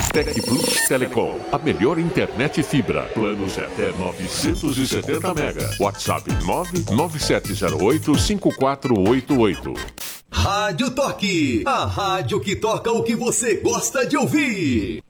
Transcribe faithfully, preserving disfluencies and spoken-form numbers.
Tec Plus Telecom, a melhor internet fibra. Planos até novecentos e setenta mega. WhatsApp nove nove sete zero oito cinco quatro oito oito. Rádio Toque, a rádio que toca o que você gosta de ouvir.